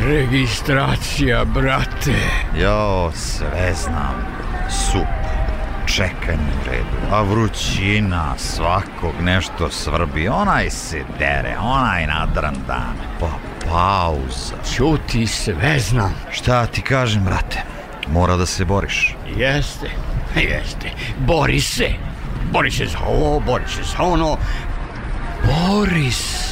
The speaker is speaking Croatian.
Registracija, brate. Jo, sve znam. Sup, čekanje u redu, a vrućina, svakog nešto svrbi, onaj se dere, onaj nadran dan, pa pauza. Ćuti, sve znam. Šta ti kažem, brate, mora da se boriš. Jeste. Bori se za ovo, bori se za ono. Bori se.